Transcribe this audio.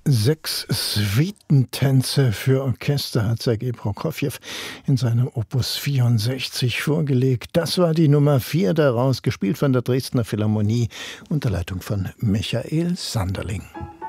6 Suitentänze für Orchester hat Sergei Prokofjew in seinem Opus 64 vorgelegt. Das war die Nummer 4 daraus, gespielt von der Dresdner Philharmonie unter Leitung von Michael Sanderling.